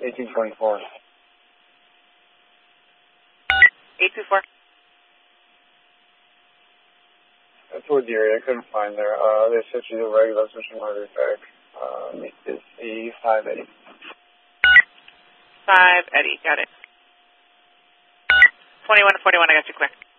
1824. 824. That's towards the area. I couldn't find there. They switched you to regular, switching my back. It's the 5 Eddie. 5 Eddie, got it. 2141, I got you clear.